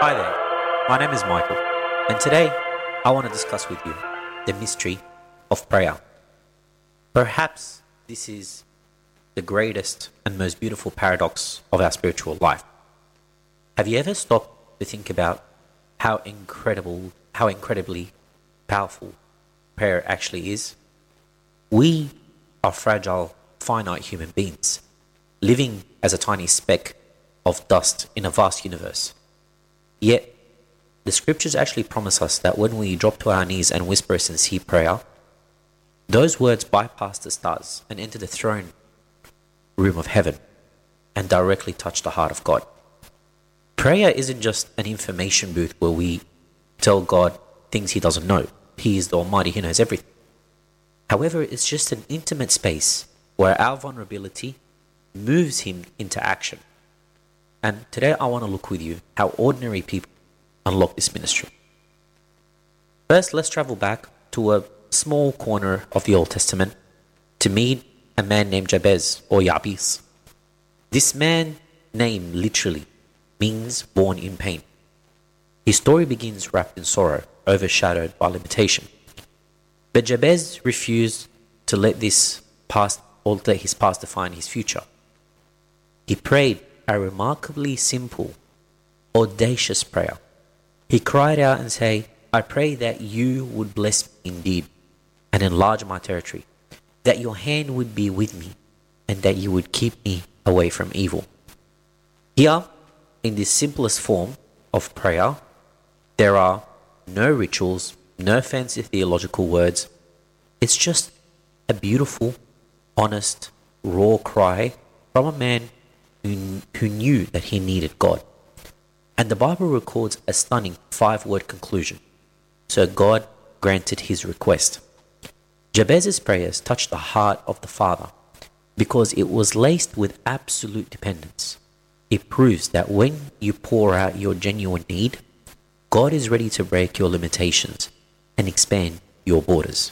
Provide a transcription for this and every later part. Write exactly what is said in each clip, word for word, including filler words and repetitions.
Hi there, my name is Michael, and today I want to discuss with you the mystery of prayer. Perhaps this is the greatest and most beautiful paradox of our spiritual life. Have you ever stopped to think about how incredible, how incredibly powerful prayer actually is? We are fragile, finite human beings, living as a tiny speck of dust in a vast universe. Yet, the scriptures actually promise us that when we drop to our knees and whisper a sincere prayer, those words bypass the stars and enter the throne room of heaven and directly touch the heart of God. Prayer isn't just an information booth where we tell God things He doesn't know. He is the Almighty, He knows everything. However, it's just an intimate space where our vulnerability moves Him into action. And today I want to look with you how ordinary people unlock this ministry. First, let's travel back to a small corner of the Old Testament to meet a man named Jabez or Yabes. This man name literally means born in pain. His story begins wrapped in sorrow, overshadowed by limitation. But Jabez refused to let this past or let his past define his future. He prayed a remarkably simple, audacious prayer. He cried out and said, I pray that you would bless me indeed and enlarge my territory, that your hand would be with me and that you would keep me away from evil. Here, in this simplest form of prayer, there are no rituals, no fancy theological words. It's just a beautiful, honest, raw cry from a man who, who knew that he needed God. And the Bible records a stunning five-word conclusion. So God granted his request. Jabez's prayers touched the heart of the Father because it was laced with absolute dependence. It proves that when you pour out your genuine need, God is ready to break your limitations and expand your borders.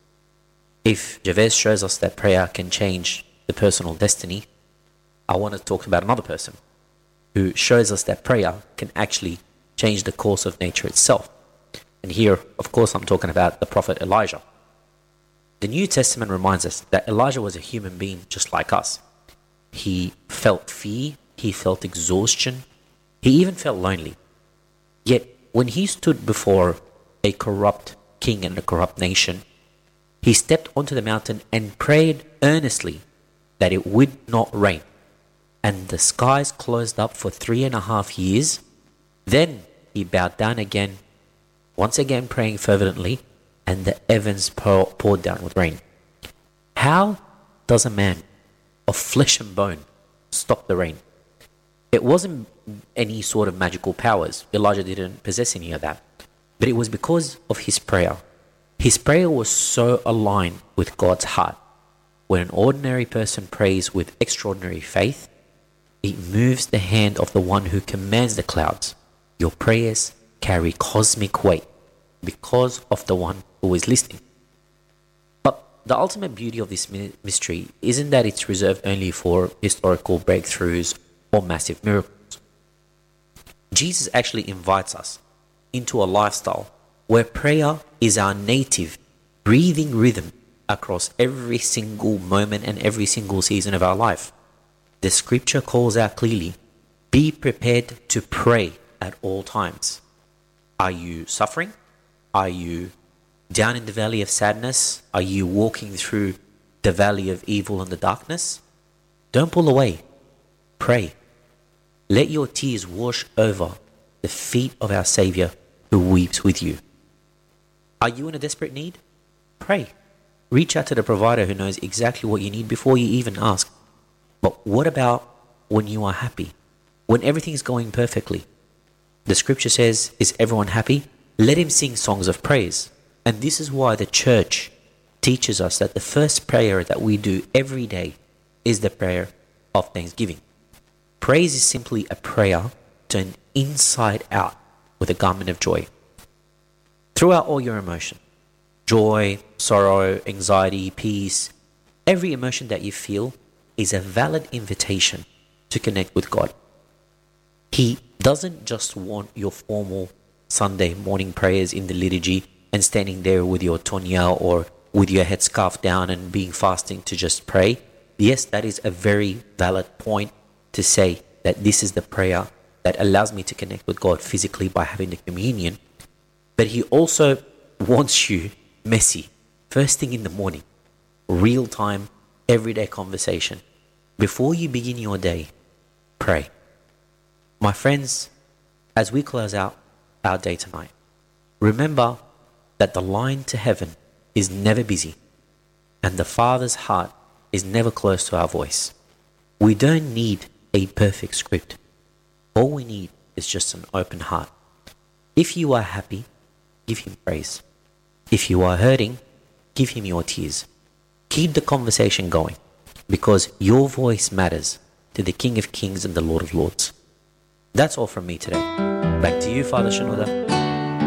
If Jabez shows us that prayer can change the personal destiny, I want to talk about another person who shows us that prayer can actually change the course of nature itself. And here, of course, I'm talking about the prophet Elijah. The New Testament reminds us that Elijah was a human being just like us. He felt fear, he felt exhaustion, he even felt lonely. Yet, when he stood before a corrupt king and a corrupt nation, he stepped onto the mountain and prayed earnestly that it would not rain. And the skies closed up for three and a half years. Then he bowed down again, once again praying fervently, and the heavens pour, poured down with rain. How does a man of flesh and bone stop the rain? It wasn't any sort of magical powers. Elijah didn't possess any of that. But it was because of his prayer. His prayer was so aligned with God's heart. When an ordinary person prays with extraordinary faith, it moves the hand of the one who commands the clouds. Your prayers carry cosmic weight because of the one who is listening. But the ultimate beauty of this mystery isn't that it's reserved only for historical breakthroughs or massive miracles. Jesus actually invites us into a lifestyle where prayer is our native, breathing rhythm across every single moment and every single season of our life. The scripture calls out clearly, be prepared to pray at all times. Are you suffering? Are you down in the valley of sadness? Are you walking through the valley of evil and the darkness? Don't pull away. Pray. Let your tears wash over the feet of our Savior who weeps with you. Are you in a desperate need? Pray. Reach out to the provider who knows exactly what you need before you even ask. But what about when you are happy? When everything is going perfectly? The scripture says, is everyone happy? Let him sing songs of praise. And this is why the church teaches us that the first prayer that we do every day is the prayer of thanksgiving. Praise is simply a prayer turned inside out with a garment of joy. Throughout all your emotion, joy, sorrow, anxiety, peace, every emotion that you feel is a valid invitation to connect with God. He doesn't just want your formal Sunday morning prayers in the liturgy and standing there with your tonya or with your headscarf down and being fasting to just pray. Yes, that is a very valid point to say that this is the prayer that allows me to connect with God physically by having the communion. But he also wants you messy, first thing in the morning, real time, everyday conversation. Before you begin your day, pray. My friends, as we close out our day tonight, remember that the line to heaven is never busy and the Father's heart is never close to our voice. We don't need a perfect script. All we need is just an open heart. If you are happy, give him praise. If you are hurting, give him your tears. Keep the conversation going because your voice matters to the King of Kings and the Lord of Lords. That's all from me today. Back to you, Father Shenouda.